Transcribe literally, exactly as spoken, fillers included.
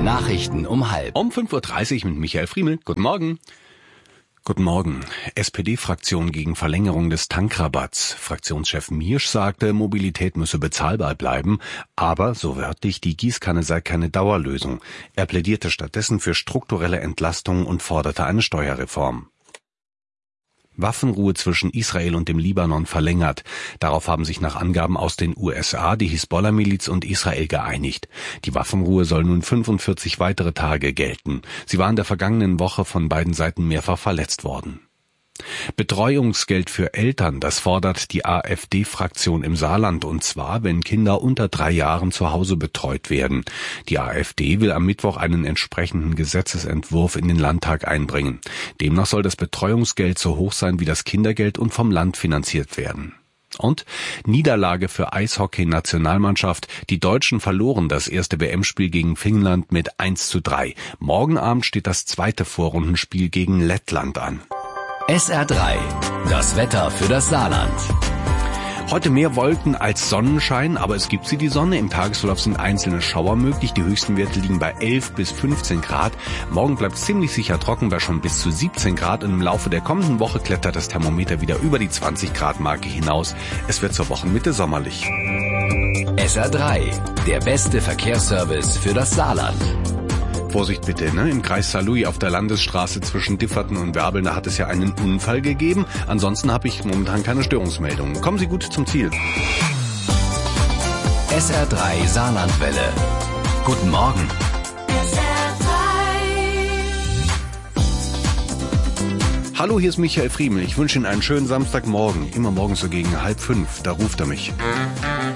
Nachrichten um halb. Um fünf Uhr dreißig mit Michael Friemel. Guten Morgen. Guten Morgen. S P D-Fraktion gegen Verlängerung des Tankrabatts. Fraktionschef Miersch sagte, Mobilität müsse bezahlbar bleiben, aber, so wörtlich, die Gießkanne sei keine Dauerlösung. Er plädierte stattdessen für strukturelle Entlastungen und forderte eine Steuerreform. Waffenruhe zwischen Israel und dem Libanon verlängert. Darauf haben sich nach Angaben aus den U S A die Hisbollah-Miliz und Israel geeinigt. Die Waffenruhe soll nun fünfundvierzig weitere Tage gelten. Sie war in der vergangenen Woche von beiden Seiten mehrfach verletzt worden. Betreuungsgeld für Eltern, das fordert die AfD-Fraktion im Saarland, und zwar, wenn Kinder unter drei Jahren zu Hause betreut werden. Die AfD will am Mittwoch einen entsprechenden Gesetzesentwurf in den Landtag einbringen. Demnach soll das Betreuungsgeld so hoch sein wie das Kindergeld und vom Land finanziert werden. Und Niederlage für Eishockey-Nationalmannschaft. Die Deutschen verloren das erste W M-Spiel gegen Finnland mit eins zu drei. Morgen Abend steht das zweite Vorrundenspiel gegen Lettland an. S R drei, das Wetter für das Saarland. Heute mehr Wolken als Sonnenschein, aber es gibt sie, die Sonne. Im Tagesverlauf sind einzelne Schauer möglich. Die höchsten Werte liegen bei elf bis fünfzehn Grad. Morgen bleibt es ziemlich sicher trocken bei schon bis zu siebzehn Grad. Und im Laufe der kommenden Woche klettert das Thermometer wieder über die zwanzig Grad Marke hinaus. Es wird zur Wochenmitte sommerlich. S R drei, der beste Verkehrsservice für das Saarland. Vorsicht bitte, ne? Im Kreis Saarlouis auf der Landesstraße zwischen Differten und Werbeln, da hat es ja einen Unfall gegeben. Ansonsten habe ich momentan keine Störungsmeldungen. Kommen Sie gut zum Ziel. S R drei Saarlandwelle. Guten Morgen. S R drei. Hallo, hier ist Michael Friemel. Ich wünsche Ihnen einen schönen Samstagmorgen. Immer morgens so gegen halb fünf, da ruft er mich.